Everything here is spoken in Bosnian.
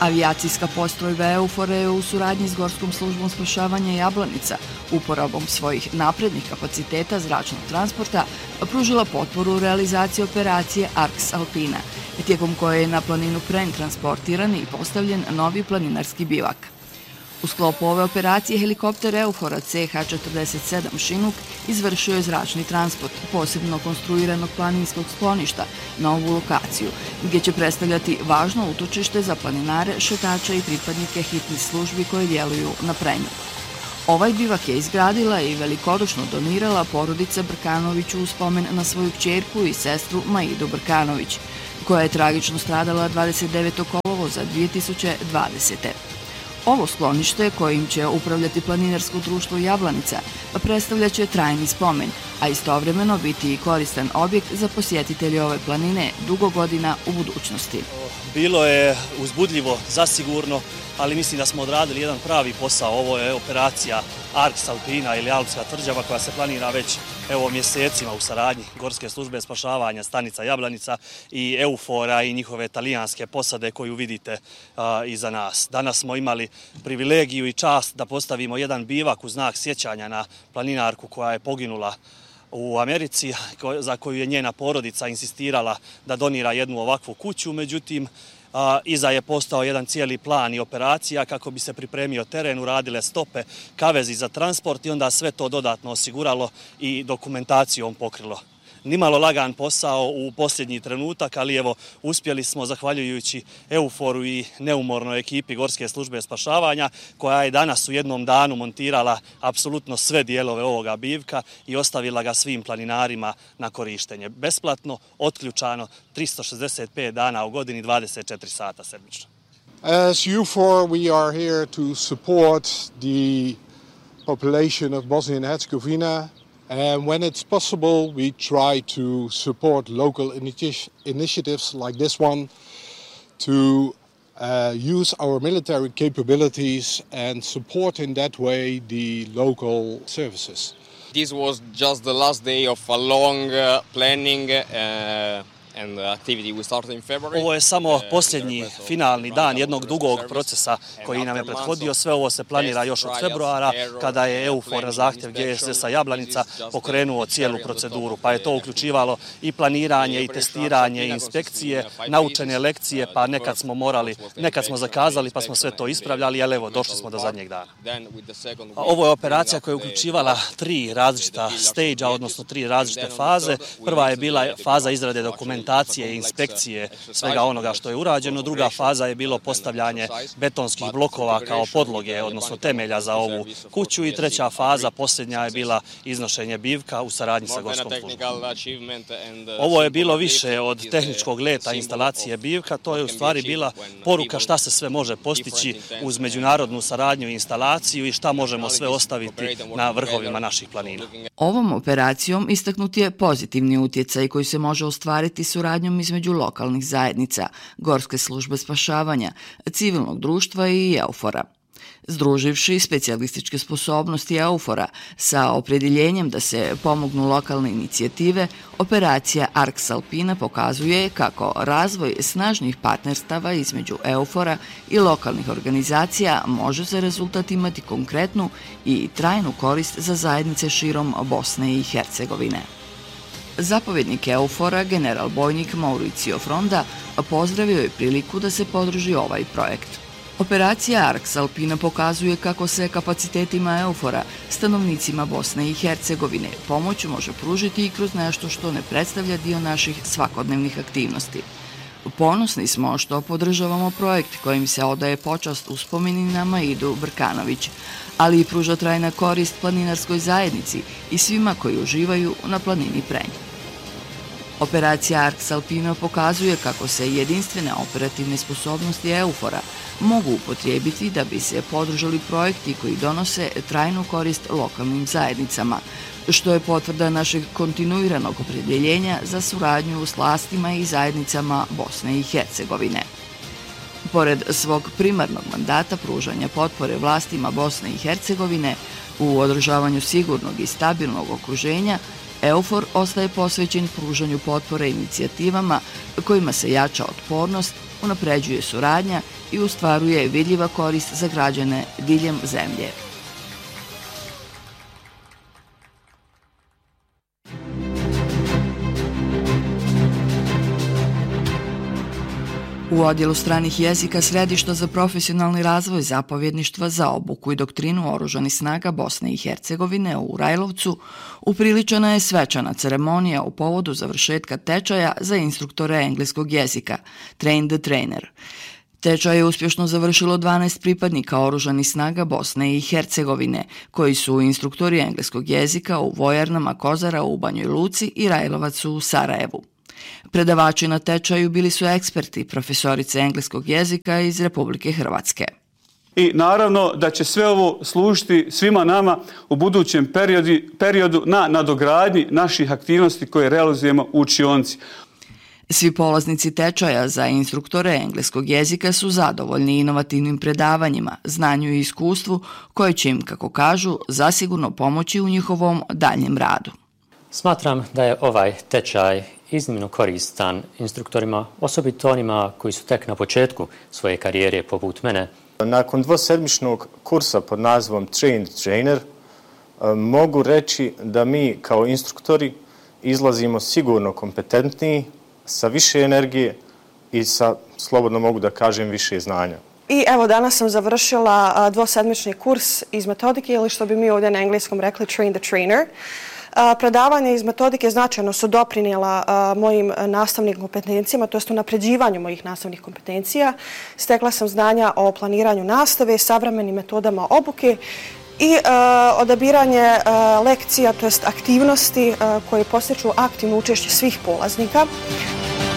Avijacijska postrojba EUFOR-a je u suradnji s Gorskom službom spašavanja Jablanica uporabom svojih naprednih kapaciteta zračnog transporta pružila potporu u realizaciji operacije ARX Alpina, tijekom koje je na planinu Prenj transportiran i postavljen novi planinarski bivak. U sklopu ove operacije helikopter EUFOR-a CH-47 Šinuk izvršio je zračni transport posebno konstruiranog planinskog skloništa na ovu lokaciju, gdje će predstavljati važno utočište za planinare, šetače i pripadnike hitnih službi koje djeluju na Prenju. Ovaj bivak je izgradila i velikodušno donirala porodica Brkanović u spomen na svoju kćerku i sestru Maidu Brkanović, koja je tragično stradala 29. kolovoza 2020. Ovo sklonište, kojim će upravljati planinarsko društvo Jablanica, predstavljaće trajni spomen, a istovremeno biti i koristan objekt za posjetitelje ove planine dugo godina u budućnosti. Bilo je uzbudljivo, zasigurno, ali mislim da smo odradili jedan pravi posao. Ovo je operacija ARX Alpina ili Alpska tvrđava koja se planira već mjesecima u saradnji Gorske službe spašavanja stanica Jablanica i EUFOR-a i njihove talijanske posade koju vidite iza nas. Danas smo imali privilegiju i čast da postavimo jedan bivak u znak sjećanja na planinarku koja je poginula u Americi, za koju je njena porodica insistirala da donira jednu ovakvu kuću. Međutim, iza je postao jedan cijeli plan i operacija kako bi se pripremio teren, uradile stope, kavezi za transport i onda sve to dodatno osiguralo i dokumentacijom pokrilo. Nimalo lagan posao u posljednji trenutak, ali evo uspjeli smo zahvaljujući EUFOR-u i neumornoj ekipi Gorske službe spašavanja koja je danas u jednom danu montirala apsolutno sve dijelove ovoga bivka i ostavila ga svim planinarima na korištenje. Besplatno, otključano, 365 dana u godini, 24 sata sedmično. As EUFOR we are here to support the population of Bosnia and Herzegovina. And when it's possible, we try to support local initiatives like this one to use our military capabilities and support in that way the local services. This was just the last day of a long planning and activity we started in February. Ovo je samo posljednji finalni dan jednog dugog procesa koji nam je prethodio. Sve ovo se planira još od februara kada je EUFOR na zahtjev GSS-a Jablanica pokrenuo cijelu proceduru, pa je to uključivalo i planiranje i testiranje i inspekcije, naučene lekcije, pa nekad smo zakazali pa smo sve to ispravljali, ali evo došli smo do zadnjeg dana. Ovo je operacija koja je uključivala 3 različita stage-a, odnosno 3 različite faze. Prva je bila faza izrade dokumentacije i inspekcije svega onoga što je urađeno. Druga faza je bilo postavljanje betonskih blokova kao podloge, odnosno temelja za ovu kuću. I treća faza, posljednja, je bila iznošenje bivka u saradnji sa Gorskom službom. Ovo je bilo više od tehničkog leta instalacije bivka. To je u stvari bila poruka šta se sve može postići uz međunarodnu saradnju i instalaciju i šta možemo sve ostaviti na vrhovima naših planina. Ovom operacijom istaknut je pozitivni utjecaj koji se može ostvariti suradnjom između lokalnih zajednica, Gorske službe spašavanja, civilnog društva i EUFOR-a. Združivši specijalističke sposobnosti EUFOR-a sa opredjeljenjem da se pomognu lokalne inicijative, operacija ARX Alpina pokazuje kako razvoj snažnih partnerstava između EUFOR-a i lokalnih organizacija može za rezultat imati konkretnu i trajnu korist za zajednice širom Bosne i Hercegovine. Zapovjednik EUFOR-a, general bojnik Mauricio Fronda, pozdravio je priliku da se podrži ovaj projekt. Operacija ARX Alpina pokazuje kako se kapacitetima EUFOR-a stanovnicima Bosne i Hercegovine pomoć može pružiti i kroz nešto što ne predstavlja dio naših svakodnevnih aktivnosti. Ponosni smo što podržavamo projekt kojim se odaje počast uspomeni na Maidu Brkanović, ali i pruža trajna korist planinarskoj zajednici i svima koji uživaju na planini Prenj. Operacija ARX Alpina pokazuje kako se jedinstvene operativne sposobnosti EUFOR-a mogu upotrijebiti da bi se podržali projekti koji donose trajnu korist lokalnim zajednicama, što je potvrda našeg kontinuiranog opredjeljenja za suradnju s vlastima i zajednicama Bosne i Hercegovine. Pored svog primarnog mandata pružanja potpore vlastima Bosne i Hercegovine u održavanju sigurnog i stabilnog okruženja, EUFOR ostaje posvećen pružanju potpore inicijativama kojima se jača otpornost unapređuje suradnja i ostvaruje vidljiva korist za građane diljem zemlje. U odjelu stranih jezika Središta za profesionalni razvoj zapovjedništva za obuku i doktrinu Oružanih snaga Bosne i Hercegovine u Rajlovcu upriličena je svečana ceremonija u povodu završetka tečaja za instruktore engleskog jezika, Train the Trainer. Tečaj je uspješno završilo 12 pripadnika Oružanih snaga Bosne i Hercegovine, koji su instruktori engleskog jezika u vojarnama Kozara u Banjoj Luci i Rajlovacu u Sarajevu. Predavači na tečaju bili su eksperti, profesorice engleskog jezika iz Republike Hrvatske. I naravno da će sve ovo služiti svima nama u budućem periodu na nadogradnji naših aktivnosti koje realizujemo u učionici. Svi polaznici tečaja za instruktore engleskog jezika su zadovoljni inovativnim predavanjima, znanju i iskustvu koje će im, kako kažu, zasigurno pomoći u njihovom daljnjem radu. Smatram da je ovaj tečaj iznimno koristan instruktorima, osobito onima koji su tek na početku svoje karijere poput mene. Nakon dvosedmičnog kursa pod nazivom Train the Trainer mogu reći da mi kao instruktori izlazimo sigurno kompetentniji, sa više energije i sa, slobodno mogu da kažem, više znanja. I evo danas sam završila dvosedmični kurs iz metodike ili što bi mi ovdje na engleskom rekli Train the Trainer. Predavanja iz metodike značajno su doprinijela mojim nastavnim kompetencijama, to jest unapređivanju mojih nastavnih kompetencija. Stekla sam znanja o planiranju nastave, savremenim metodama obuke i odabiranje lekcija, to jest aktivnosti koje postiču aktivno učešće svih polaznika.